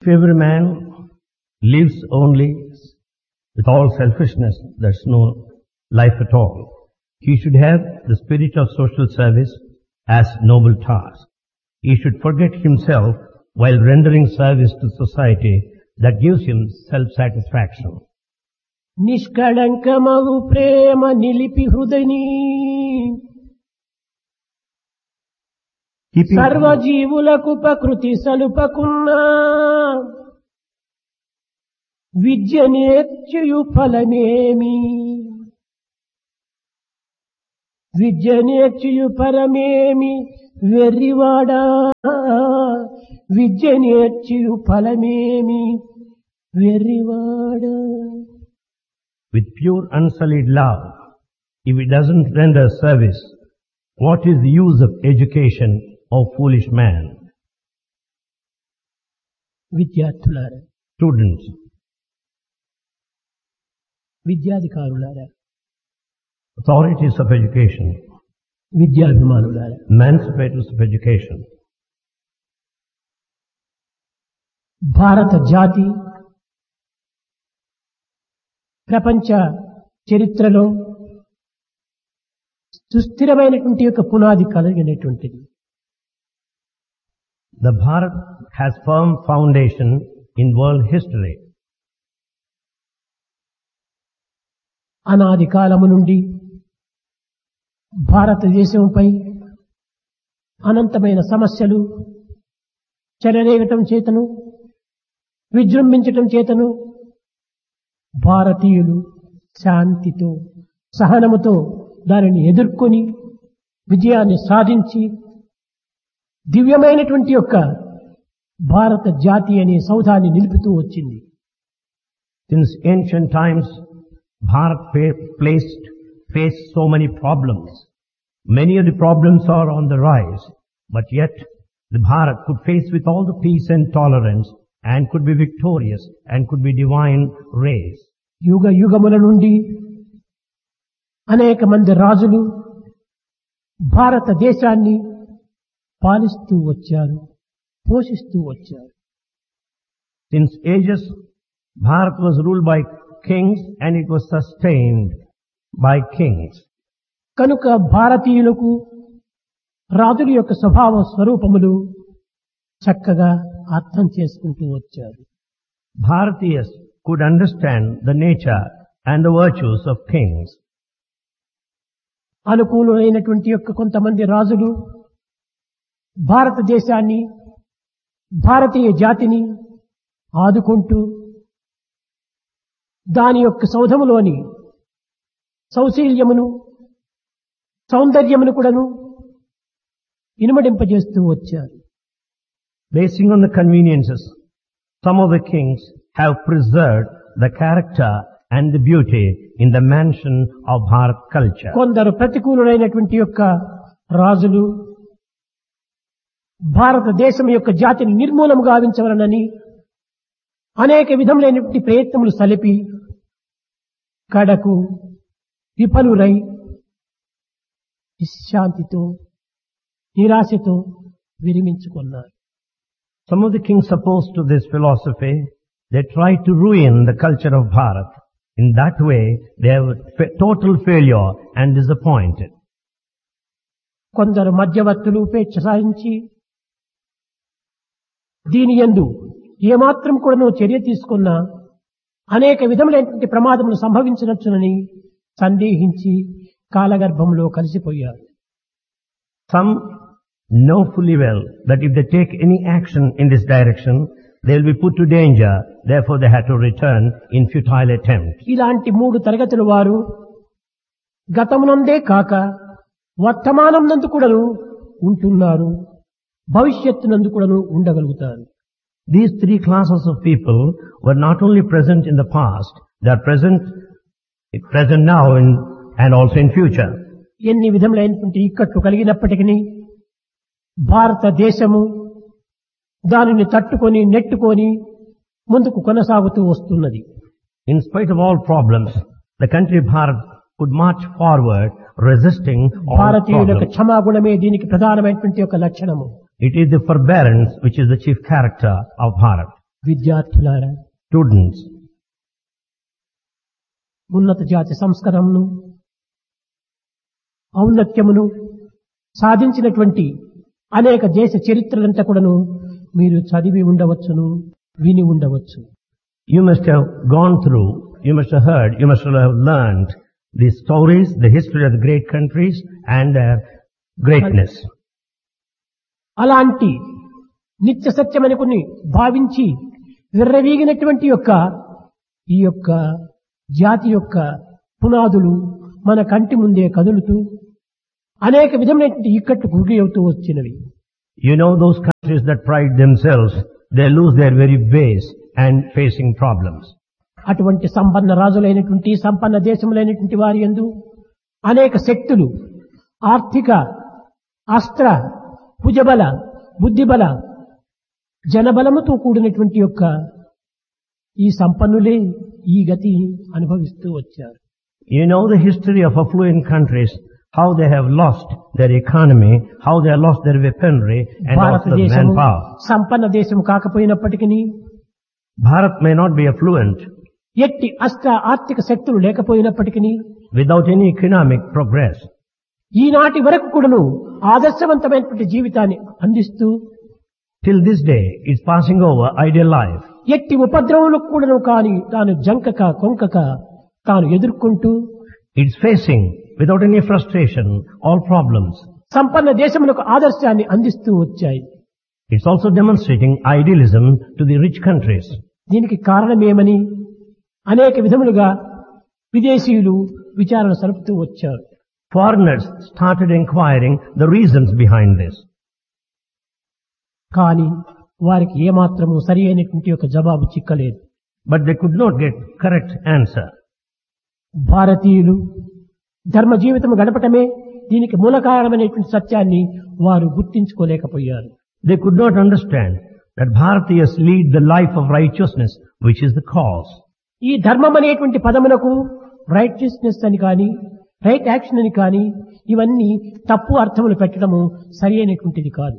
If every man lives only with all selfishness, there's no life at all. He should have the spirit of social service as noble task. He should forget himself while rendering service to society that gives him self-satisfaction. నిష్కళంకమగు ప్రేమ నిలిపి హృదయని సర్వజీవులకు ప్రకృతి సలుపకున్నా విద్య నేర్చయు ఫలమేమి విద్య నేర్చయు ఫలమేమి వెర్రివాడా విద్య నేర్చయు ఫలమేమి వెర్రివాడా. With pure unsullied love, if it doesn't render service, what is the use of education, O foolish man? విద్యార్థులారా, Students, విద్యాధికారులారా, authorities of education, విద్యాభిమానులారా, emancipators of education, భారత జాతి ప్రపంచ చరిత్రలో సుస్థిరమైనటువంటి యొక్క పునాది కలిగినటువంటిది. the Bharat has firm foundation in world history. అనాది కాలము నుండి భారతదేశంపై అనంతమైన సమస్యలు చెలరేగటం చేతను విజృంభించటం చేతను భారతీయులు శాంతితో సహనముతో దానిని ఎదుర్కొని విజయాన్ని సాధించి దివ్యమైనటువంటి యొక్క భారత జాతి అనే సౌధాన్ని నిలుపుతూ వచ్చింది. Since ancient times, Bharat faced so many problems. Many of the problems are on the rise, but yet the Bharat could face with all the peace and tolerance and could be victorious and could be divine race. యుగ యుగముల నుండి అనేక మంది రాజులు భారతదేశాన్ని పాలిస్తూ వచ్చారు, పోషిస్తూ వచ్చారు. Since ages, Bharat was ruled by kings and it was sustained by kings. కనుక భారతీయులకు రాజుల యొక్క స్వభావ స్వరూపములు చక్కగా అర్థం చేసుకుంటూ వచ్చారు. Bharatiyas could understand the nature and the virtues of kings. అనుకూలమైనటువంటి యొక్క కొంతమంది రాజులు భారతదేశాన్ని భారతీయ జాతిని ఆదుకుంటూ దాని యొక్క సౌధములోని సౌశీల్యమును సౌందర్యమును కూడాను ఇనుమడింపజేస్తూ వచ్చారు. Basing on the conveniences, some of the kings have preserved the character and the beauty in the mansion of Bharat culture. కొందరు ప్రతికూలమైనటువంటి యొక్క రాజులు భారతదేశం యొక్క జాతిని నిర్మూలము గావించవలనని అనేక విధములైనటువంటి ప్రయత్నములు సలిపి కడకు విఫలురై విశ్రాంతితో నిరాశతో విరమించుకున్నారు. Some of the kings opposed to this philosophy, they tried to ruin the culture of Bharat. In that way, they were total failure and disappointed. కొందరు మధ్యవర్తులు ఉపేక్ష సాధించి దీని యందు ఏమాత్రం కూడా చర్య తీసుకున్నా అనేక విధములైనటువంటి ప్రమాదములు సంభవించవచ్చునని సందేహించి కాలగర్భంలో కలిసిపోయారు. Some know fully well that if they take any action in this direction, they will be put to danger. Therefore, they had to return in futile attempt. ఇలాంటి మూడు తరగతుల వారు గతమునందే కాక వర్తమానం నందు కూడాను ఉంటున్నారు, భవిష్యత్తునందు కూడాను ఉండగలుగుతారు. These three classes of people were not only present in the past, they are present now and also in future. ఎన్ని విధములైనటువంటి ఇక్కట్లు కలిగినప్పటికీ భారతదేశము దానిని తట్టుకొని నెట్టుకొని ముందుకు కొనసాగుతూ వస్తున్నది. In spite of all problems, the country Bharat could march forward resisting all భారతీయుల యొక్క problems. క్షమాగుణమే దీనికి ప్రధానమైనటువంటి ఒక లక్షణము. It is the forbearance which is the chief character of Bharat. విద్యార్థులారా, Students, ఉన్నత జాతి సంస్కరణను ఔన్నత్యమును సాధించినటువంటి అనేక దేశ చరిత్రలంతా కూడాను మీరు చదివి ఉండవచ్చును, విని ఉండవచ్చు. you must have gone through, you must have heard, you must have learned the stories, the history of the great countries and their greatness. అలాంటి నిత్య సత్యమని కొన్ని భావించి విర్రవీగినటువంటి ఈ యొక్క జాతి యొక్క పునాదులు మన కంటి ముందే కదులుతూ అనేక విధమైనటువంటి ఇక్కట్లు గురి అవుతూ వచ్చినవి. You know those countries that pride themselves, they lose their very base and facing problems. అటువంటి సంపన్న రాజులైనటువంటి సంపన్న దేశములైనటువంటి వారి యందు అనేక శక్తులు ఆర్థిక, అస్త్ర, భుజబల, బుద్ధిబల, జనబలముతో కూడినటువంటి ఈ సంపన్నులే ఈ గతి అనుభవిస్తూ వచ్చారు. You know the history of affluent countries, how they have lost their economy, how they have lost their weaponry and also భారతదేశము manpower. సంపన్న దేశం కాకపోయినప్పటికీ Bharat may not be affluent ఎట్టి అస్త్ర ఆర్థిక శక్తులు లేకపోయినప్పటికీ without any economic progress. ఈనాటి వరకు కూడాను ఆదర్శవంతమైనటువంటి జీవితాన్ని అందిస్తూ Till this day, it's passing over ideal life. ఎట్టి ఉపద్రవములకు కూడాను కాని తాను జంకక కొంకక తాను ఎదుర్కొంటూ It's facing, without any frustration, all problems. సంపన్న దేశములకు ఆదర్శాన్ని అందిస్తూ వచ్చాయి. It's also demonstrating idealism to the rich countries. దీనికి కారణమేమని అనేక విధములుగా విదేశీయులు విచారణ సలుపుతూ వచ్చారు. Foreigners started inquiring the reasons behind this. కానీ వారికి ఏమాత్రము సరి అయినటువంటి జవాబు చిక్కలేదు. But they could not get correct answer. భారతీయులు ధర్మ జీవితం గడపటమే దీనికి మూల కారణమైనటువంటి సత్యాన్ని వారు గుర్తించుకోలేకపోయారు. They could not understand that Bharatiyas lead the life of righteousness, which is the cause. ఈ ధర్మం అనేటువంటి పదమునకు రైట్యస్నెస్ అని కానీ రైట్ యాక్షన్ అని కానీ ఇవన్నీ తప్పు అర్థములు పెట్టడము సరి అయినటువంటిది కాదు.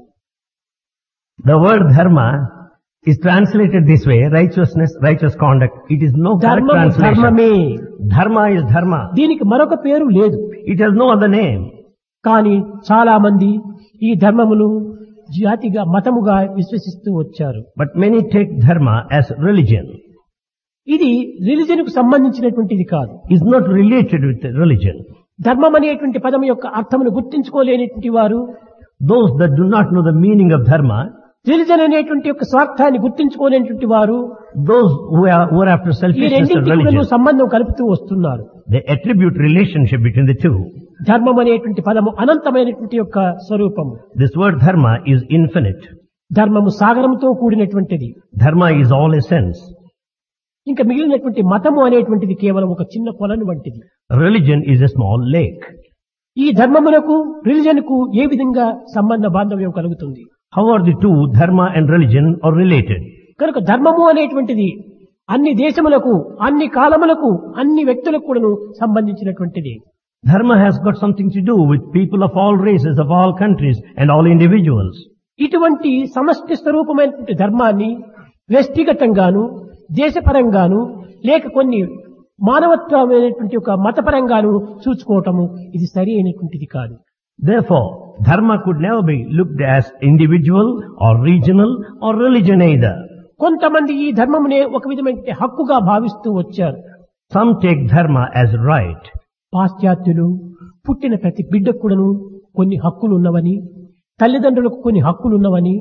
The word dharma is translated this way, righteousness, righteous conduct. It is no correct ధర్మము translation. ధర్మమే, Dharma is dharma. దీనికి మరొక పేరు లేదు. It has no other name. కానీ చాలా మంది ఈ ధర్మమును జాతిగా మతముగా విశ్వసిస్తూ వచ్చారు. But many take dharma as religion. ఇది రిలిజన్ కు సంబంధించినటువంటిది కాదు. It's not related with religion. ధర్మం అనేటువంటి పదం యొక్క అర్థమును గుర్తించుకోలేనటువంటి వారు, Those that do not know the meaning of dharma, religion అనేటువంటి స్వార్థాన్ని గుర్తించుకోలేనటువంటి వారు those who are after ఈ selfishness of రెండింటికి religion, సంబంధం కలుపుతూ వస్తున్నారు. they attribute relationship between the two. ధర్మం అనేటువంటి పదము అనంతమైనటువంటి స్వరూపము. This word dharma is infinite. ధర్మము సాగరంతో కూడినటువంటిది. Dharma is all essence. ఇంకా మిగిలినటువంటి మతము అనేటువంటిది కేవలం ఒక చిన్న కొలను వంటిది. Religion is a small lake. ఈ ధర్మములకు రిలిజన్ కు ఏ విధంగా సంబంధ బాంధవ్యం కలుగుతుంది? How are the two, dharma and religion, are related? కనుక ధర్మము అనేటువంటిది అన్ని దేశములకు, అన్ని కాలములకు, అన్ని వ్యక్తులకు కూడాను సంబంధించినటువంటిది. Dharma has got something to do with people of all races, of all countries and all individuals. ఇటువంటి సమష్టి స్వరూపమైనటువంటి ధర్మాన్ని వ్యక్తిగతంగాను, దేశపరంగాను, లేక కొన్ని మానవత్వమైనటువంటి మతపరంగాను చూసుకోవటము ఇది సరి అయినటువంటిది కాదు. Therefore, dharma could never be looked as individual or regional or religion either. కొంతమంది ఈ ధర్మమునే ఒక విధమైన హక్కుగా భావిస్తూ వచ్చారు. Some take dharma as right. పాశ్చాత్యులు పుట్టిన ప్రతి బిడ్డకు కూడాను కొన్ని హక్కులు ఉన్నవని, తల్లిదండ్రులకు కొన్ని హక్కులు ఉన్నవని,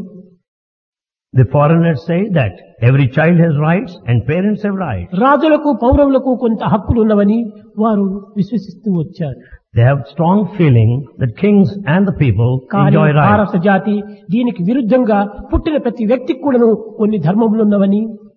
The foreigners say that every child has rights and parents have rights. రాజులకు పౌరవులకు కొంత హక్కులు ఉన్నవని వారు విశ్వసిస్తూ వచ్చారు. They have strong feeling that kings and the people కానీ enjoy rights. భారత జాతి దీనికి విరుద్ధంగా పుట్టిన ప్రతి వ్యక్తికి కూడాను కొన్ని ధర్మములు ఉన్నవని,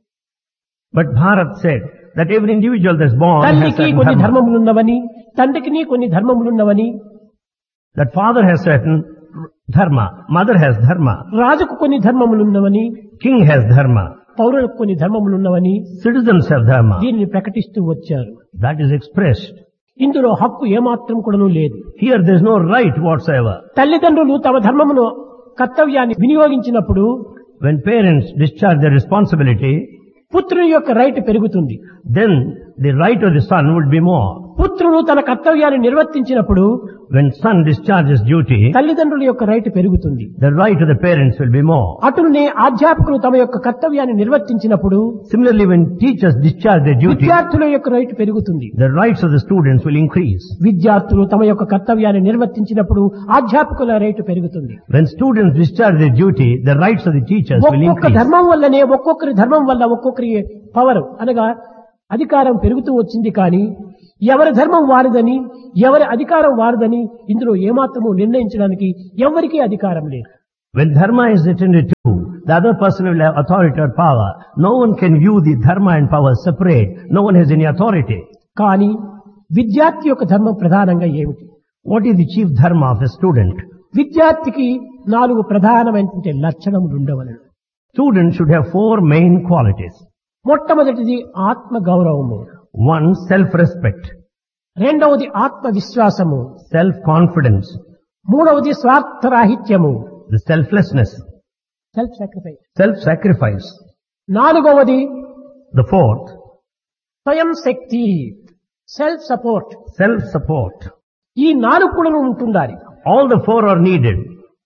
But Bharat said that every individual that's born has తల్లికి certain కొన్ని dharma. ధర్మములు ఉన్నవని, తండ్రికి కొన్ని ధర్మములు ఉన్నవని, That father has certain dharma, mother has dharma, రాజుకు కొన్ని ధర్మములు ఉన్నవని, king has dharma, పౌరులకు కొన్ని ధర్మములు ఉన్నవని citizens have dharma. దీనిని ప్రకటిస్తూ వచ్చారు. That is expressed. ఇందులో హక్కు ఏమాత్రం కూడాను లేదు. Here there is no right whatsoever. తల్లిదండ్రులు తమ ధర్మమును కర్తవ్యాన్ని వినియోగించినప్పుడు when parents discharge their responsibility, పుత్రుని యొక్క రైట్ పెరుగుతుంది. then the right of the son would be more. పుత్రుడు తన కర్తవ్యాన్ని నిర్వర్తించినప్పుడు When son discharges duty, తల్లిదండ్రుల యొక్క రైట్ పెరుగుతుంది. the right of the parents will be more. అటునే అధ్యాపకులు తమ యొక్క కర్తవ్యాన్ని నిర్వర్తించినప్పుడు Similarly, when teachers discharge their duty, విద్యార్థుల యొక్క రైట్ పెరుగుతుంది. the rights of the students will increase. విద్యార్థులు తమ యొక్క కర్తవ్యాన్ని నిర్వర్తించినప్పుడు అధ్యాపకుల రైట్ పెరుగుతుంది. When students discharge their duty, the rights of the teachers will ఒక్కొక్క increase. ధర్మం వల్లనే ఒక్కొక్కరి ధర్మం వల్ల ఒక్కొక్కరి పవర్ అనగా అధికారం పెరుగుతూ వచ్చింది. కానీ ఎవరి ధర్మం వారిదని ఎవరి అధికారం వారిదని ఇందులో ఏమాత్రము నిర్ణయించడానికి ఎవరికీ అధికారం లేదు. When dharma is attended to, the other person will have authority or power. No one can view the dharma and power separate. No one has any authority. కానీ విద్యార్థి యొక్క ధర్మం ప్రధానంగా ఏమిటి? What is the chief dharma of a student? విద్యార్థికి 4 ప్రధానమైనటువంటి లక్షణములు ఉండవలెను. Students should have 4 main qualities. మొట్టమొదటిది ఆత్మ గౌరవము, 1, self-respect. రెండవది ఆత్మ విశ్వాసము, Self-confidence. మూడవది స్వార్థరాహిత్యము, The selflessness. Self sacrifice, Self-sacrifice. నాలుగవది The 4th, స్వయం శక్తి, సెల్ఫ్ సపోర్ట్. self-support. ఈ 4 కూడా ఉంటుండాలి. All the 4 are needed.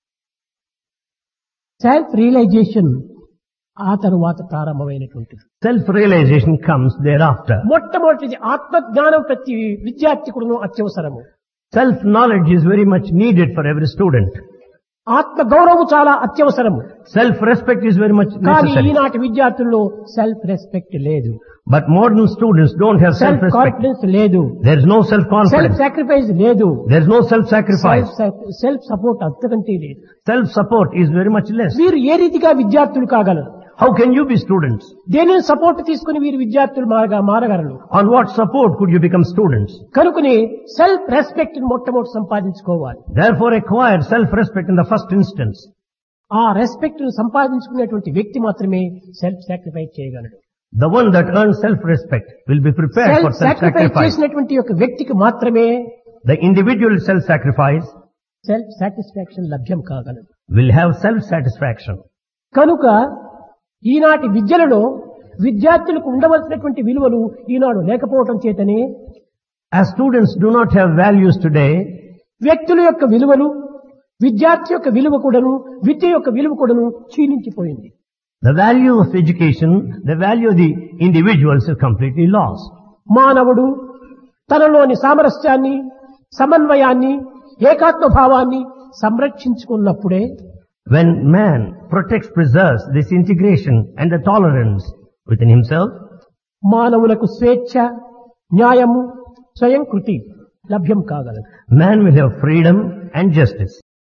Self realisation ఆ తరువాత ప్రారంభమైనటువంటిది. Self-realization comes thereafter. మొట్టమొదటిది ఆత్మజ్ఞానం ప్రతి విద్యార్థి కూడా అత్యవసరము. Self-knowledge is very much needed for every student. ఆత్మ గౌరవం చాలా అత్యవసరము. Self-respect is very much కానీ necessary. ఈనాటి విద్యార్థుల్లో సెల్ఫ్ రెస్పెక్ట్ లేదు, But modern students don't have self self-respect. Confidence లేదు, There is no self self-confidence. Sacrifice లేదు, There is no self-sacrifice. Self support అంతకంటే లేదు. Self-support is very much less. వీరు ఏ రీతిగా విద్యార్థులు కాగలరు? How can you be students? దేనిని support తీసుకుని వీరు విద్యార్థులు మారగలరు? On what support could you become students? కనుకనే సెల్ఫ్ రెస్పెక్ట్ మొట్టమొదటి సంపాదించుకోవాలి. Therefore acquire self-respect in the first instance. ఆ రెస్పెక్ట్ ను సంపాదించుకునేటువంటి వ్యక్తి మాత్రమే సెల్ఫ్ సాక్రిఫైస్ చేయగలడు. The one that earns self-respect will be prepared for self sacrifice self-sacrifice. చేసినటువంటి యొక్క వ్యక్తికి మాత్రమే The individual self-sacrifice self satisfaction లభ్యం కాగలదు. will have self-satisfaction. కనుక ఈనాటి విద్యలలో విద్యార్థులకు ఉండవలసినటువంటి విలువలు ఈనాడు లేకపోవటం చేతనే As students do not have values today, వ్యక్తుల యొక్క విలువలు, విద్యార్థి యొక్క విలువ కూడాను, విద్య యొక్క విలువ కూడాను క్షీణించిపోయింది. the value of education, the value of the individuals is completely lost. మానవుడు తనలోని సామరస్యాన్ని, సమన్వయాన్ని, ఏకాత్మ భావాన్ని సంరక్షించుకున్నప్పుడే When man protects, preserves this integration and the tolerance within himself, మానవులకు స్వేచ్ఛ, న్యాయము, స్వయం కృతి లభ్యం కాగలదు. man will have freedom and justice.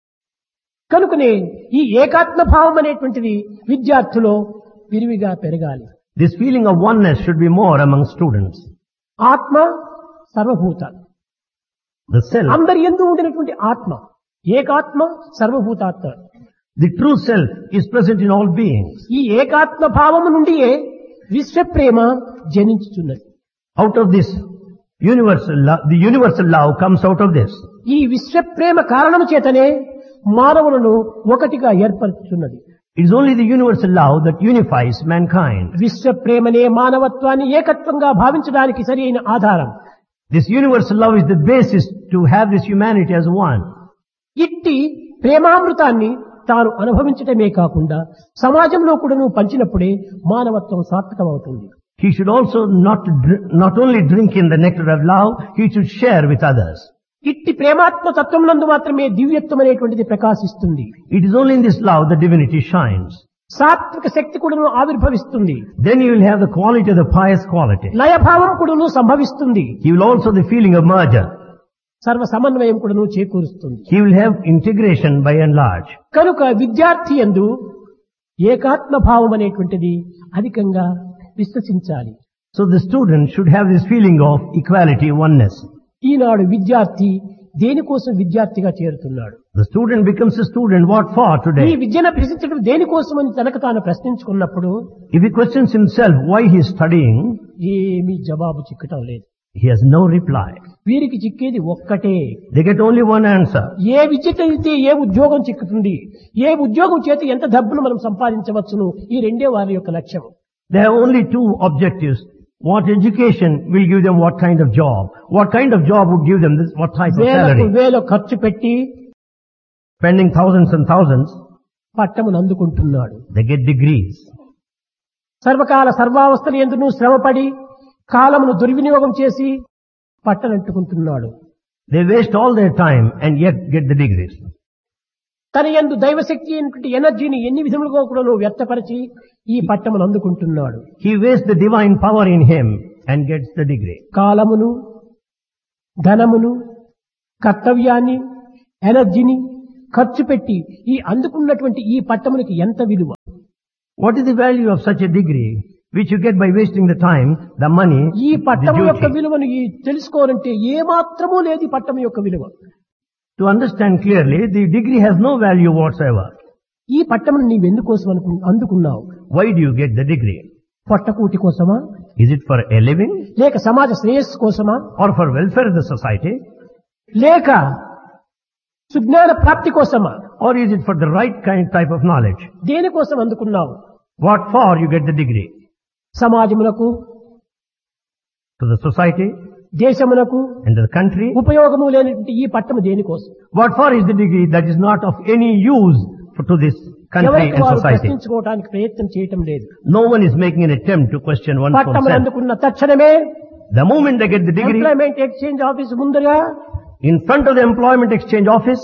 కనుకనే ఈ ఏకాత్మ భావం అనేటువంటిది విద్యార్థులో విరివిగా పెరగాలి. This feeling of oneness should be more among students. ఆత్మ సర్వభూత, The self, అందరి యందు ఉండినటువంటి ఆత్మ ఏకాత్మ సర్వభూతాత్మ. the true self is present in all beings. ఈ ఏకాత్మ భావము నుండియే విశ్వప్రేమ జనించుచున్నది. Out of this universal love, the universal love comes out of this. ఈ విశ్వప్రేమ కారణము చేతనే మానవులను ఒకటిగా ఏర్పరుచున్నది. It is only the universal love that unifies mankind. విశ్వప్రేమనే మానవత్వాన్ని ఏకత్వంగా భావించడానికి సరైన ఆధారం. This universal love is the basis to have this humanity as one. ఇట్టి ప్రేమామృతాన్ని తాను అనుభవించటమే కాకుండా సమాజంలో కూడాను పంచినప్పుడే మానవత్వం సార్థకమవుతుంది. He should also not only drink in the nectar of love, he should share with others. ఇట్టి ప్రేమాత్మ తత్వం నందు మాత్రమే దివ్యత్వం అనేటువంటిది ప్రకాశిస్తుంది. It is only in this love that divinity shines. సాత్విక శక్తి కూడాను ఆవిర్భవిస్తుంది. Then you will have the quality of the pious quality. లయభావం కూడాను సంభవిస్తుంది. He will also have the feeling of merger. సర్వ సమన్వయం కూడాను చేకూరుస్తుంది. He will have integration by and large. కనుక విద్యార్థి యందు ఏకాత్మ భావం అనేటువంటిది అధికంగా విశ్వసించాలి. So the student should have this feeling of equality, oneness. ఈనాడు విద్యార్థి దేనికోసం విద్యార్థిగా చేరుతున్నాడు? The student becomes a student what for ఈ today? విద్యను అభ్యసించడం దేనికోసం అని తనకు తాను ప్రశ్నించుకున్నప్పుడు If he questions himself why he is studying, ఏమీ జవాబు చిక్కటం లేదు. he has no reply. వీరికి చిక్కేది ఒక్కటే. They get only one answer. ఏ విద్య చదివితే ఏ ఉద్యోగం చిక్కుతుంది, ఏ ఉద్యోగం చేత ఎంత డబ్బును మనం సంపాదించవచ్చును, ఈ రెండే వారి యొక్క లక్ష్యం. They have only two objectives. What education will give them what kind of job? What kind of job would give them this, what type of వేలకు salary? వేల ఖర్చు పెట్టి Spending thousands and thousands, పట్టమును అందుకుంటున్నాడు. they get degrees. సర్వకాల సర్వావస్థలు ఎందును శ్రమపడి కాలమును దుర్వినియోగం చేసి పట్టనంటుకుంటున్నాడు. They waste all their time and yet get the degrees. తన యందు దైవశక్తి అయినటువంటి ఎనర్జీని ఎన్ని విధములుగా కూడా వ్యక్తపరిచి ఈ పట్టమును అందుకుంటున్నాడు. He wastes the divine power in him and gets the degree. కాలమును, ధనమును, కర్తవ్యాన్ని, ఎనర్జీని ఖర్చు పెట్టి ఈ అందుకున్నటువంటి ఈ పట్టమునికి ఎంత విలువ? What is the value of such a degree which you get by wasting the time, the money, ఈ the పట్టము యొక్క duty? విలువను తెలుసుకోవాలంటే ఏ మాత్రమూ లేదు ఈ పట్టము యొక్క విలువ. To understand clearly, the degree has no value whatsoever. ఈ పట్టమును నీవెందుకోసం అందుకున్నావు? Why do you get the degree? పొట్టకూటి కోసమా, Is it for a living లేక సమాజ శ్రేయస్సు కోసమా, or for welfare of the society, లేక సుజ్ఞాన ప్రాప్తి కోసమా? or is it for the right type of knowledge? దేనికోసం అందుకున్నావు? What for you get the degree? సమాజమునకు, To the society దేశమునకు and to the country? ఉపయోగము లేనటువంటి ఈ పట్టము దేనికోసం? What for is the degree that is not of any use to this country ఎవరికి and వారు society? ప్రశ్నించుకోవడానికి ప్రయత్నం చేయటం లేదు. No one is making an attempt to question one's own పట్టమును self. అందుకున్న తక్షణమే The moment they get the degree, employment exchange office ముందుగా in front of the employment exchange office,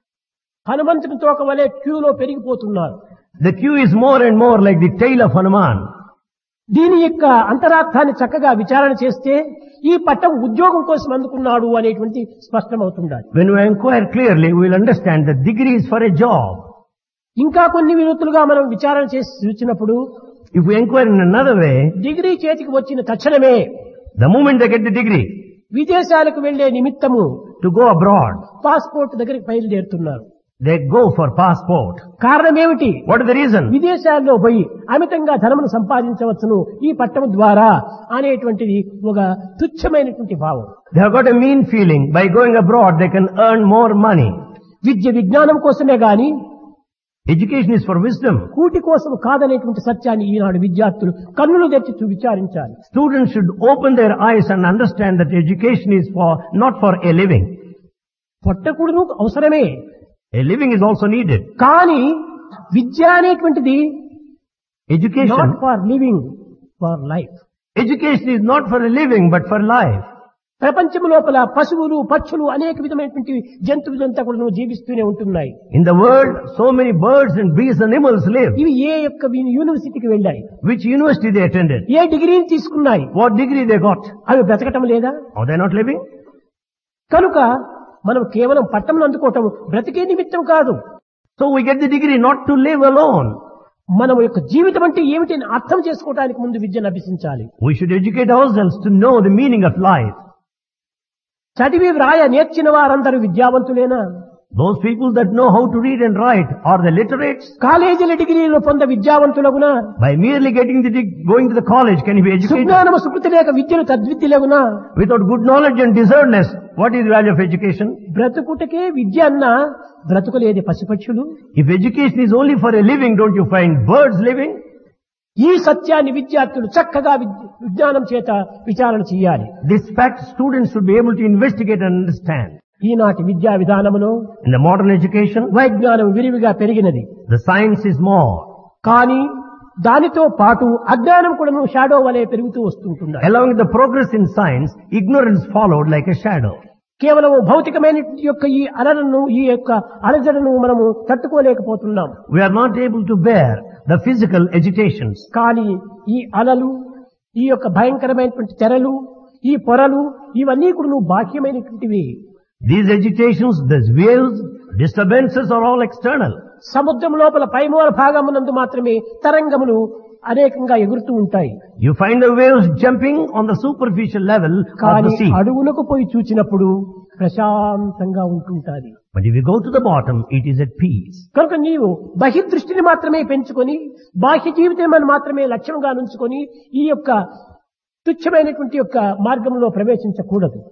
హనుమంతుని తోక వలె క్యూలో పెరిగిపోతున్నారు. the queue is more and more like the tail of Hanuman. దీని యొక్క అంతరార్థాన్ని చక్కగా విచారణ చేస్తే ఈ పట్టం ఉద్యోగం కోసం అందుకున్నాడు అనేటువంటి స్పష్టమవుతుండాలి. When we inquire clearly, we will understand that degree is for a job. ఇంకా కొన్ని వినూత్తులుగా మనం విచారణ చేసి చూసినప్పుడు If we inquire in another way, degree చేతికి వచ్చిన తక్షణమే the moment they get the degree, విదేశాలకు వెళ్లే నిమిత్తము to go abroad, పాస్పోర్ట్ దగ్గరికి బయలుదేరుతున్నారు. they go for passport. కారణం ఏమిటి? What is the reason? విదేశాల్లో పోయి అమితంగా ధనమును సంపాదించవచ్చును ఈ పట్టము ద్వారా అనేటువంటిది ఒక తుచ్చమైనటువంటి భావం. They have got a mean feeling. By going abroad, they can earn more money. విద్య విజ్ఞానం కోసమే గాని Education is for wisdom. కూటి కోసం కాదనేటువంటి సత్యాన్ని ఈనాడు విద్యార్థులు కన్నులు తెచ్చి విచారించాలి. Students should open their eyes and understand that education is not for a living. పొట్టకూడను అవసరమే, A living is also needed. కానీ విద్య అనేటువంటిది Education, not for living, for life. education is not for a living, but for life. ప్రపంచం లోపల పశువులు, పక్షులు అనేక విధమైనటువంటి జంతువులంతా కూడా జీవిస్తూనే ఉంటున్నాయి. In the world, so many birds and beasts and animals live. ఇవి ఏ యొక్క యూనివర్సిటీకి వెళ్ళాయి, Which university they attended? ఏ డిగ్రీని తీసుకున్నాయి, What degree they got? అవి బ్రతకటం లేదా? Are they not living? కనుక మనం కేవలం పట్టం అందుకోవటం బ్రతికే నిమిత్తం కాదు. So we get the degree not to live alone. మనం యొక్క జీవితం అంటే ఏమిటి అని అర్థం చేసుకోవడానికి ముందు విద్యను అభ్యసించాలి. We should educate ourselves to know the meaning of life. చదివి వ్రాయ నేర్చిన వారందరూ విద్యావంతులేనా? Those people that know how to read and write, are they literates? కాలేజీల డిగ్రీలు పొంద విద్యావంతులగునా? By merely getting going to the college, can he be educated? సుజ్ఞానము Sukriti లేక విద్యను తద్విద్యలగునా? Without good knowledge and discernment, what is the value of education? బ్రతుకుటకే విద్య అన్నా బ్రతుకులేది పశుపక్షులు. If education is only for a living, don't you find birds living? ఈ సత్యాన్ని విద్యార్థులు చక్కగా విజ్ఞానం చేత విచారణ చేయాలి. This fact students should be able to investigate and understand. ఈనాటి విద్యా విధానములో In the modern education, వైజ్ఞానం విరివిగా పెరిగినది. the science is more. కానీ దానితో పాటు అజ్ఞానం కూడా షాడో వలె పెరుగుతూ వస్తుంటుంది. Along with the progress in science, ignorance followed like a shadow. కేవలం భౌతికమైన యొక్క ఈ అలలను, ఈ యొక్క అలజడను మనము తట్టుకోలేకపోతున్నాం. We are not able to bear the physical agitations. కానీ ఈ అలలు, ఈ యొక్క భయంకరమైనటువంటి తెరలు, ఈ పొరలు ఇవన్నీ కూడా బాహ్యమైనటువంటివి. These agitations, these waves, disturbances are all external. సముద్రం లోపల పైమూల భాగమునందు మాత్రమే తరంగములు అనేకంగా ఎగురుతూ ఉంటాయి. You find the waves jumping on the superficial level of కానీ the sea. అడుగునకు పోయి చూచినప్పుడు ప్రశాంతంగా ఉంటుంటాది. But if you go to the bottom, it is at peace. కనుక నీవు బహిర్దృష్టిని మాత్రమే పెంచుకొని బాహ్య జీవితం మాత్రమే లక్ష్యంగా నుంచుకొని ఈ యొక్క తుచ్చమైనటువంటి యొక్క మార్గంలో ప్రవేశించకూడదు.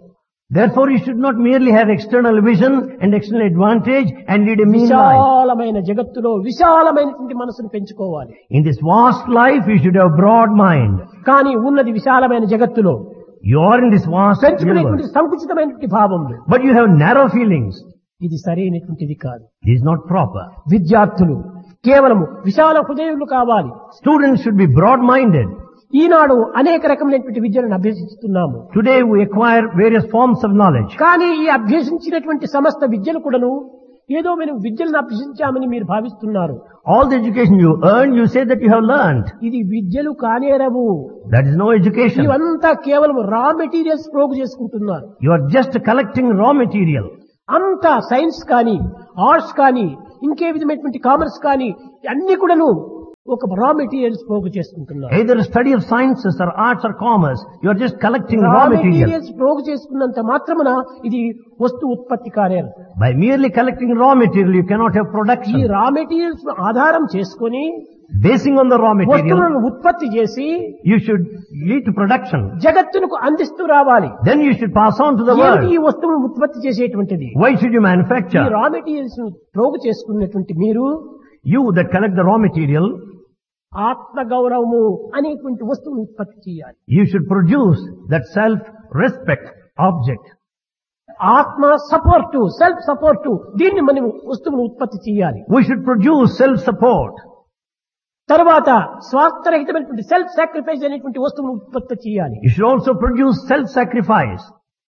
Therefore, you should not merely have external vision and external advantage and lead a mean life. విశాలమైన జగత్తులో విశాలమైనటువంటి మనసును పెంచుకోవాలి. In this vast life, you should have broad mind. కానీ ఉన్నది విశాలమైన జగత్తులో You are in this vast పెంచుకునేటువంటి universe, సంకుచితమైనటువంటి భావములు. but you have narrow feelings. ఇది సరైనటువంటిది కాదు. This is not proper. విద్యార్థులు కేవలము విశాల హృదయులు కావాలి. Students should be broad-minded. ఈనాడు అనేక రకమైనటువంటి విద్యలను అభ్యసిస్తున్నాము. Today we acquire various forms of knowledge. కానీ ఈ అభ్యసించినటువంటి సమస్త విద్యలు కూడాను ఏదో మేము విద్యలను అభ్యసించామని మీరు భావిస్తున్నారు. All the education you earn, you say that you have learned. ఇది విద్యలు కానేరవు. That is no education. ఇవంతా కేవలం రా మెటీరియల్స్ ప్రోగు చేసుకుంటున్నారు. You are just collecting raw material. అంతా సైన్స్ కానీ ఆర్ట్స్ కానీ ఇంకే విధమైనటువంటి కామర్స్ కానీ అన్ని కూడాను ఒక రా మెటీరియల్స్ ప్రోగు చేసుకుంటున్నారు. Either study of sciences or arts or commerce, you are just collecting రా raw material. మెటీరియల్స్ ప్రోగు చేసుకున్నంత మాత్రమున ఇది వస్తు ఉత్పత్తి కానేరు. By merely collecting raw material, you cannot have ఈ production. రా మెటీరియల్స్ ఆధారం చేసుకొని Basing on the raw material, వస్తువులను ఉత్పత్తి చేసి you should lead to production. జగత్తునకు అందిస్తూ రావాలి. Then you should pass on to the ఏమిటి ఈ world. వస్తువును ఉత్పత్తి చేసేటువంటిది? Why should you ఈ manufacture? రా మెటీరియల్స్ ప్రోగు చేసుకున్నటువంటి మీరు You that collect the raw material, ఆత్మ గౌరవము అనేటువంటి వస్తువును ఉత్పత్తి చేయాలి. you should produce that self-respect object. ఆత్మ సపోర్టు సెల్ఫ్ సపోర్టు దీన్ని మనం వస్తువును ఉత్పత్తి చేయాలి. We should produce self-support. తర్వాత స్వార్థరహితమైనటువంటి సెల్ఫ్ సాక్రిఫైస్ అనేటువంటి వస్తువును ఉత్పత్తి చేయాలి. You should also produce self-sacrifice.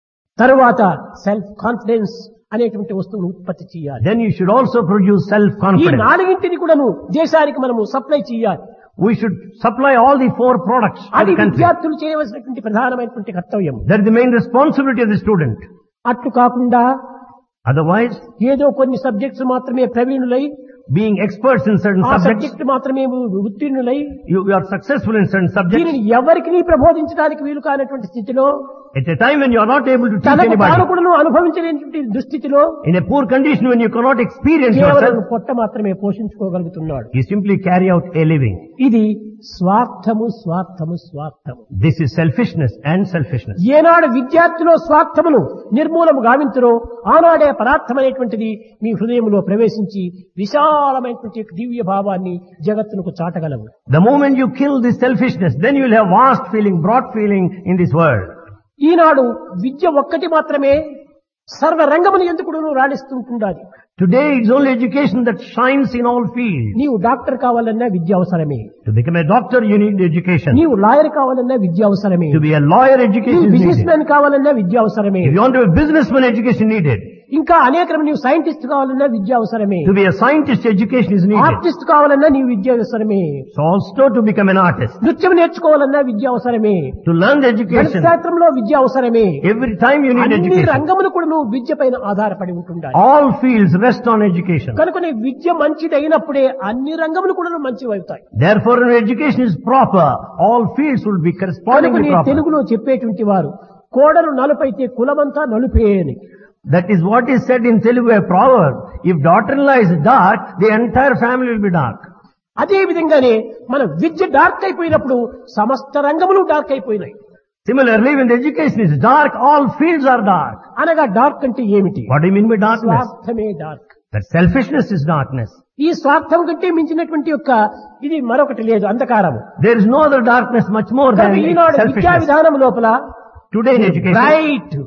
తర్వాత సెల్ఫ్ కాన్ఫిడెన్స్ అనేటువంటి వస్తువును ఉత్పత్తి చేయాలి. Then you should also produce ఈ self-confidence. నాలుగింటిని కూడాను దేశానికి మనము సప్లై చేయాలి. We should supply all the 4 products to అది the country. విద్యార్థులు చేయవలసినటువంటి ప్రధానమైనటువంటి కర్తవ్యం. That is the main responsibility of the student. అట్లు కాకుండా Otherwise, ఏదో కొన్ని సబ్జెక్ట్స్ మాత్రమే ప్రవీణులై being experts in certain ఆ subjects, సబ్జెక్ట్ మాత్రమే ఉత్తీర్ణులై you are successful in certain subjects. దీనిని ఎవరికి ప్రబోధించడానికి వీలు కానటువంటి స్థితిలో At a time when you are not able to teach తనకు anybody, తాను కూడాను అనుభవించలేనటువంటి దుస్థితిలో in a poor condition when you cannot experience కేవలం yourself, పొట్ట మాత్రమే పోషించుకోగలుగుతున్నాడు. you simply carry out a living. ఇది స్వార్థము స్వార్థము స్వార్థము. This is selfishness and selfishness. ఏనాడు విద్యార్థిలో స్వార్థమును నిర్మూలము గావింతురో ఆనాడే పరార్థమైనటువంటిది మీ హృదయంలో ప్రవేశించి విశాలమైనటువంటి దివ్య భావాన్ని జగత్తునకు చాటగలవు. The moment you kill this selfishness, then you will have vast feeling, broad feeling in this world. ఈనాడు విద్య ఒక్కటి మాత్రమే సర్వ రంగమును ఎందుకు రాణిస్తుంటుండాలి. Today it's only education that shines in all fields. నీవు డాక్టర్ కావాలన్నా విద్య అవసరమే. To become a doctor, you need education. నీవు lawyer కావాలన్నా విద్య అవసరమే. To be a lawyer, education నీవు is బిజినెస్ needed. మ్యాన్ కావాలన్నా విద్య అవసరమే. If you want to be a businessman, education needed. ఇంకా అనేక నీవు సైంటిస్ట్ కావాలన్నా విద్య అవసరమే. To be a scientist, education is needed. Artist కావాలన్నా నీవు విద్య అవసరమే. So also to become an artist. నృత్యం నేర్చుకోవాలన్నా విద్య అవసరమే. To learn the education, శాస్త్రంలో విద్య అవసరమే. every time you need అన్ని education. రంగములు కూడా నువ్వు విద్య పైన ఆధారపడి ఉంటుండాలి. All fields rest on education. కనుక నీ విద్య మంచిది అయినప్పుడే అన్ని రంగములు కూడా మంచివి అవుతాయి. Therefore, when education is proper, all fields will be కనుక correspondingly నీ proper. తెలుగులో చెప్పేటువంటి వారు కోడలు నలుపైతే కులమంతా నలుపే అని. That is what is said in Telugu, a proverb. If daughter-in-law is dark, the entire family will be dark. అదే విధంగానే మన విద్య డార్క్ అయిపోయినప్పుడు సమస్త రంగములు డార్క్ అయిపోయినాయి. Similarly, when the education is dark, all fields are dark. అనగా dark అంటే ఏమిటి? What do you mean by darkness? స్వార్థమే dark. That selfishness is darkness. ఈ స్వార్థం కంటే మించినటువంటి యొక్క ఇది మరొకటి లేదు, అంధకారము. There is no other darkness much more than ఈనాడు విద్యా selfishness. విధానం లోపల Today in education, bright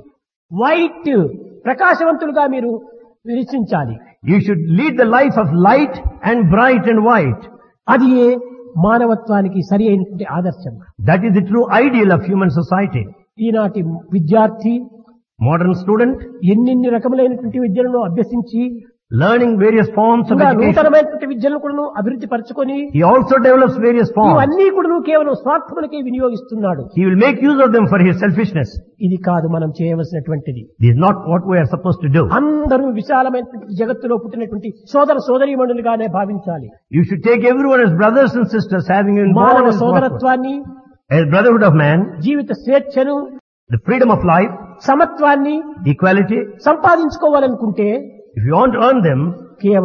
white ప్రకాశవంతులుగా మీరు విరచించాలి. you should lead the life of light and bright and white. అది మానవత్వానికి సరి అయినటువంటి ఆదర్శం. That is the true ideal of human society. ఈనాటి విద్యార్థి Modern student, ఎన్నెన్ని రకములైనటువంటి విద్యలను అభ్యసించి learning various forms of ఇంకా education. నూతనమైనటువంటి విద్యలను కూడా అభివృద్ధి పరచుకొని He also develops various forms. ఇవన్నీ కూడా కేవలం స్వార్థములకే వినియోగిస్తున్నాడు. He will make use of them for his selfishness. ఇది కాదు మనం చేయవలసినటువంటిది. This is not what we are supposed to do. అందరూ విశాలమైనటువంటి జగత్తులో పుట్టినటువంటి సోదర సోదరీమణులుగానే భావించాలి. You should take everyone as brothers and sisters, having been born మానవ as one. సోదరత్వాన్ని, As brotherhood of man, జీవిత స్వేచ్ఛను, the freedom of life, సమత్వాన్ని equality. సంపాదించుకోవాలనుకుంటే If you want to earn them, కేవలం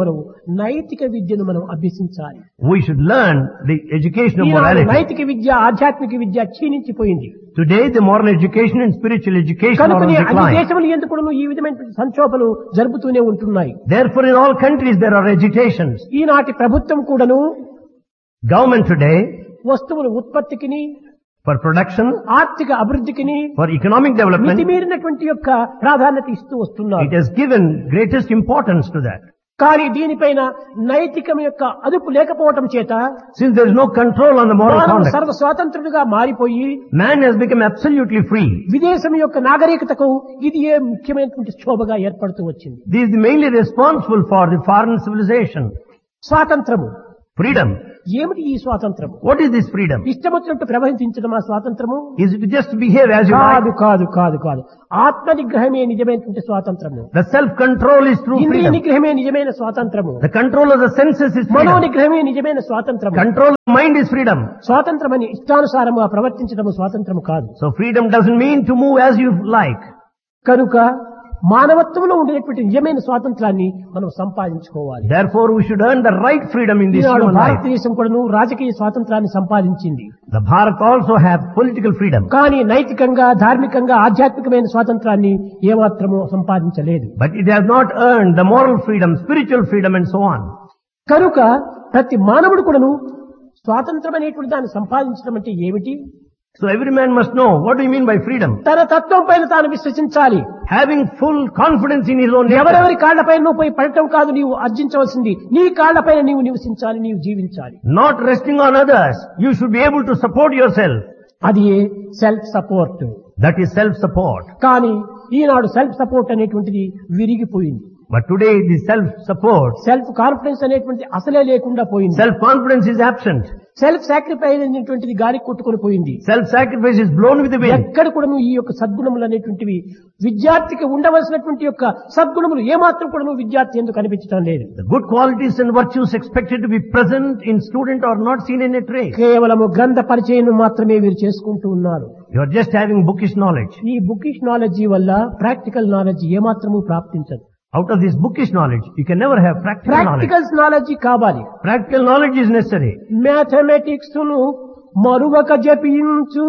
నైతిక విద్యను మనం అభ్యసించాలి. We should learn the education of Eenadu morality. నైతిక విద్య ఆధ్యాత్మిక విద్య క్షీణించిపోయింది. Today the moral education and spiritual education are on కనుకనే అన్ని decline. దేశములు ఎందుకు ఈ విధమైన సంక్షోభలు జరుపుతూనే ఉంటున్నాయి. Therefore in all countries there are agitations. ఈనాటి ప్రభుత్వం కూడాను Government today, వస్తువుల ఉత్పత్తికిని for production, ఆర్థిక అభివృద్ధికిని for economic development, మితిమీరినటువంటి యొక్క ప్రాధాన్యత ఇస్తూ వస్తున్నారు. it has given greatest importance to that. కానీ దీనిపైన నైతికం యొక్క అదుపు లేకపోవటం చేత Since there is no control on the moral మానవుడు conduct, సర్వ స్వాతంత్రుడిగా మారిపోయి man has become absolutely free. విదేశం యొక్క నాగరికతకు ఇది ఏ ముఖ్యమైనటువంటి శోభగా ఏర్పడుతూ వచ్చింది. This is mainly responsible for the foreign civilization. స్వాతంత్రము Freedom. ఏమిటి ఈ స్వాతంత్రము? What is this freedom? ఇష్టం వచ్చినట్టు ప్రవహించడం ఆ స్వాతంత్రము Is it just to behave as you కాదు like? కాదు కాదు కాదు ఆత్మ నిగ్రహమే నిజమైనటువంటి స్వాతంత్రము. The self-control is true ఇంద్రియ freedom. నిగ్రహమే నిజమైన స్వాతంత్రము. The control of the senses is Mano freedom. నిగ్రహమే నిజమైన స్వాతంత్రము. Control of the mind is freedom. స్వాతంత్రమని ఇష్టానుసారముగా ప్రవర్తించడం స్వాతంత్రము కాదు. So freedom doesn't mean to move as you like. కనుక మానవత్వంలో ఉండేటువంటి నిజమైన స్వాతంత్రాన్ని మనం సంపాదించుకోవాలి. Therefore we should earn the right freedom in this Eenadu human life. భారతదేశం కూడాను రాజకీయ స్వాతంత్రాన్ని సంపాదించింది. The Bharat also have political freedom. కానీ నైతికంగా ధార్మికంగా ఆధ్యాత్మికమైన స్వాతంత్రాన్ని ఏమాత్రము సంపాదించలేదు. But it has not earned the moral freedom, spiritual freedom and so on. కనుక ప్రతి మానవుడు కూడాను స్వాతంత్రం అనేటువంటి దాన్ని సంపాదించడం అంటే ఏమిటి? So every man must know, what do you mean by freedom? తన తత్వం పైన తాను విశ్వసించాలి. Having full confidence in his own nature. ఎవరెవరి కాళ్లపైన నువ్వు పోయి పడటం కాదు నీవు అర్జించవలసింది. నీ కాళ్లపైన నీవు నివసించాలి, నీవు జీవించాలి. Not resting on others. You should be able to support yourself. అది self support. That is self-support. కానీ ఈనాడు సెల్ఫ్ సపోర్ట్ అనేటువంటిది విరిగిపోయింది. But today the self-support, self confidence అనేటువంటి అసలే లేకుండా పోయింది. self-confidence is absent. Self sacrifice అనేటువంటిది గాలి కొట్టుకొని పోయింది. Self-sacrifice is blown with the wind. ఎక్కడ కూడా ఈ యొక్క సద్గుణములు అనేటువంటివి విద్యార్థికి ఉండవలసినటువంటి యొక్క సద్గుణములు ఏమాత్రం కూడా విద్యార్థి ఎందుకు కనిపించడం లేదు. The good qualities and virtues expected to be present in student are not seen in a trace. కేవలము గ్రంథ పరిచయం మాత్రమే వీరు చేసుకుంటూ ఉన్నారు. You are just having bookish knowledge. ఈ బుకిష్ నాలెడ్జి వల్ల ప్రాక్టికల్ నాలెడ్జ్ ఏమాత్రము ప్రాప్తించదు. Out of this bookish knowledge, you can never have practical knowledge. Practicals knowledge కావాలి. Practical knowledge is necessary. Mathematics ను మరువక జపించు,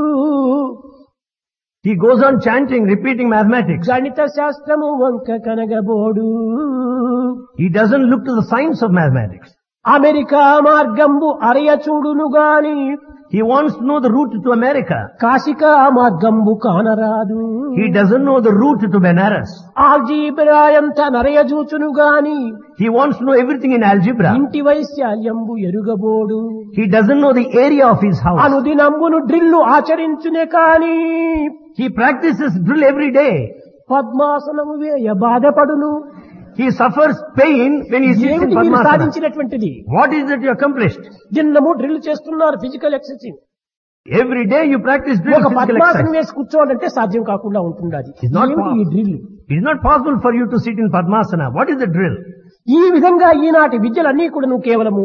He goes on chanting, repeating mathematics. గణిత శాస్త్రము వంక కనగబోడు, He doesn't look to the science of mathematics. America మార్గంబు అరయ చూడును గాని He wants to know the route to America. కాశికా మార్గంబు కానరాదు. He doesn't know the route to Benares. Algebra ఎంత నరయ చూచును గాని He wants to know everything in algebra. ఇంటి వైశాల్యంబు ఎరుగబోడు. He doesn't know the area of his house. అనుదినంబును drill ఆచరించునే కాని He practices drill every day. పద్మాసనము వేయ బాధపడును. He suffers pain when he sits in ఏమిటి మీరు Padmasana. సాధించినటువంటిది? What is it you accomplished? దిన్నము drill చేస్తున్నారు, physical exercise. Every day you practice drill, ఒక physical పద్మాసనం exercise. వేసి కూర్చోవాలంటే సాధ్యం కాకుండా ఉంటుంది. అది It's not ఏమిటి ఈ drill? It is not possible for you to sit in Padmasana. What is the drill? ఈ విధంగా ఈనాటి విద్యలన్నీ కూడా కేవలము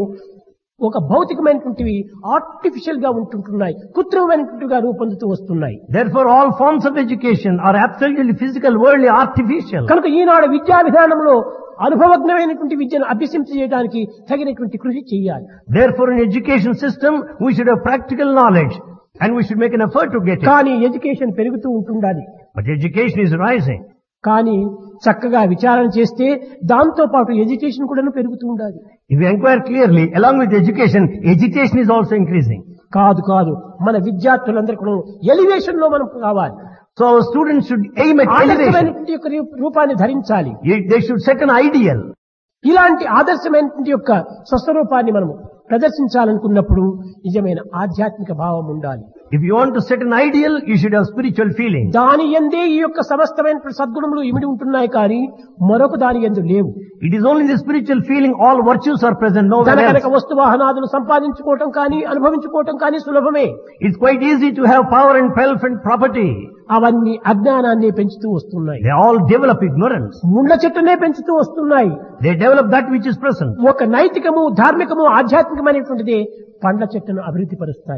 ఒక భౌతికమైనటువంటివి ఆర్టిఫిషియల్ గా ఉంటుంటున్నాయి, కృత్రిమమైనటువంటిగా రూపొందుతూ వస్తున్నాయి. Therefore all forms of education are absolutely physical, worldly, artificial. కనుక ఈనాడు విద్యా విధానంలో అనుభవజ్ఞమైనటువంటి విద్యను అభ్యసించడానికి తగినటువంటి కృషి చేయాలి. Therefore in education system we should have practical knowledge and we should make an effort to get it. కానీ ఎడ్యుకేషన్ పెరుగుతూ ఉంటుండాలి. But education is rising. కానీ చక్కగా విచారణ చేస్తే దాంతో పాటు ఎడ్యుకేషన్ కూడా పెరుగుతూ ఉండాలి. If you inquire clearly, along with education, agitation is also increasing. కాదు కాదు మన విద్యార్థులందరూ కూడా ఎలివేషన్ లో మనం కావాలి. So our students should aim at elevation. ఆదర్శమైనటువంటి యొక్క రూపాన్ని ధరించాలి. They should set an ideal. ఇలాంటి ఆదర్శమైనటువంటి యొక్క స్వస్వరూపాన్ని మనము ప్రదర్శించాలనుకున్నప్పుడు నిజమైన ఆధ్యాత్మిక భావం ఉండాలి. If you want to set an ideal, you should have spiritual feeling. దాని యందే ఈ యొక్క సమస్తమైన సద్గుణములు ఇమిడి ఉంటున్నాయి కానీ మరొక దాని యందు లేవు. It is only the spiritual feeling, all virtues are present, nowhere కనుక else. వస్తు వాహనాదులు సంపాదించుకోవటం కానీ అనుభవించుకోవటం కానీ సులభమే. It's quite easy to have power and wealth and property. అవన్నీ అజ్ఞానాన్ని పెంచుతూ వస్తున్నాయి. They all develop ignorance. ముండ్ల చెట్టునే పెంచుతూ వస్తున్నాయి. They develop that which is present. ఒక నైతికము ధార్మికము ఆధ్యాత్మికమైనటువంటిది పండ్ల చెట్టును అభివృద్ధి పరుస్తాయి.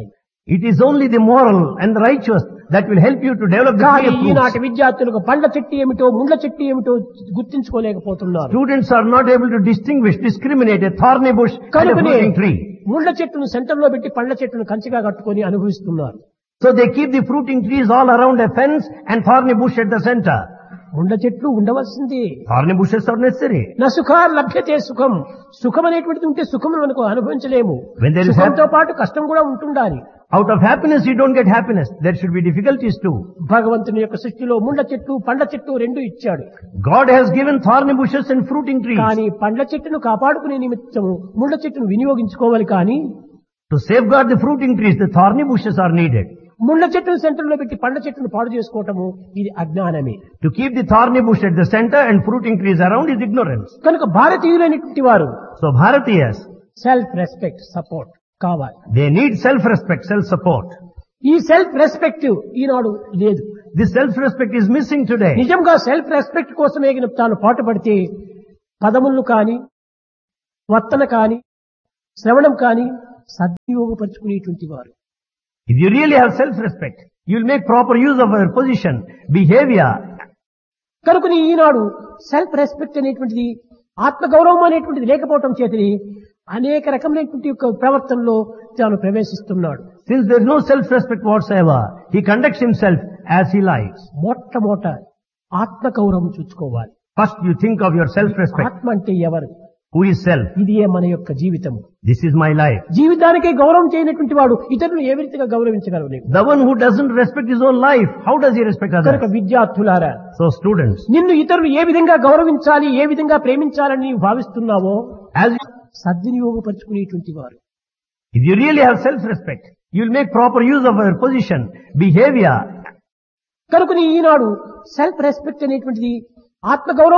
It is only the moral and the righteous that will help you to develop the కానీ tree of ఈనాటి fruits. విద్యార్థులకు పండ్ల చెట్టు ఏమిటో ముండ్ల చెట్టు ఏమిటో గుర్తించుకోలేకపోతున్నారు. Students are not able to discriminate a thorny bush and a కనుకనే fruiting tree. ముండ్ల చెట్టును సెంటర్ లో పెట్టి పండ్ల చెట్టును కంచిగా కట్టుకొని అనుభవిస్తున్నారు. So they keep the fruiting trees all around a fence and thorny bush at the center. ముండ్ల చెట్లు ఉండవలసిందే. Thorny bushes are necessary. నా సుఖార్ లభ్యతే సుఖం. సుఖం అనేటువంటిది ఉంటే సుఖం మనకు అనుభవించలేము. When there is సుఖంతో పాటు కష్టం కూడా ఉంటుండాలి. Out of happiness you don't get happiness. There should be difficulties too. భగవంతుని యొక్క సృష్టిలో ముండ్ల చెట్టు పండ్ల చెట్టు రెండు ఇచ్చాడు. God has given thorny bushes and fruiting trees. కానీ పండ్ల చెట్టును కాపాడుకునే నిమిత్తము ముండ్ల చెట్టును వినియోగించుకోవాలి. కానీ To safeguard the fruiting trees, the thorny bushes are needed. ముండ్ల చెట్టును సెంటర్ లో పెట్టి పండ్ల చెట్టును పాడు చేసుకోవటము ఇది అజ్ఞానమే. To keep the thorny bush at the center and fruiting trees around is ignorance. కనుక భారతీయులైనటువంటి వారు So Bharatiyas, self respect support కావాలి. they need self-respect, self-support. ఈ సెల్ఫ్ రెస్పెక్ట్ ఈనాడు లేదు. This self-respect is missing today. నిజంగా సెల్ఫ్ రెస్పెక్ట్ కోసమే తాను పాటుపడితే పదములను కాని వర్తన కాని శ్రవణం కాని సద్వినియోగపరుచుకునేటువంటి వారు. If you really have self-respect, you will make proper use of your position, behavior. కనుకని ఈనాడు సెల్ఫ్ రెస్పెక్ట్ అనేటువంటిది ఆత్మగౌరవం అనేటువంటిది లేకపోవటం చేతని అనేక రకమైనటువంటి యొక్క ప్రవర్తనలో తాను ప్రవేశిస్తున్నాడు. Since there is no self-respect whatsoever, he conducts himself as he likes. మొట్టమొదట ఆత్మగౌరవం చూసుకోవాలి. First you think of your self-respect. ఆత్మ అంటే ఎవరు? Who is self? ఇదియే మన యొక్క జీవితము. This is my life. జీవితానికి గౌరవం చేయనటువంటి వాడు ఇతరులను ఏ విధంగా గౌరవించగలవు నీవు? The one who doesn't respect his own life, how does he respect కనుక others? విద్యార్థులారా, So students, నిన్ను ఇతరులు ఏ విధంగా గౌరవించాలి, ఏ విధంగా ప్రేమించాలని నీవు భావిస్తున్నావో as you, సద్వినియోగపరుచుకునేటువంటి వారు. if you really have self-respect, you will make proper use of your position, behavior. కనుకని ఈనాడు సెల్ఫ్ రెస్పెక్ట్ అనేటువంటిది ఆత్మగౌరవం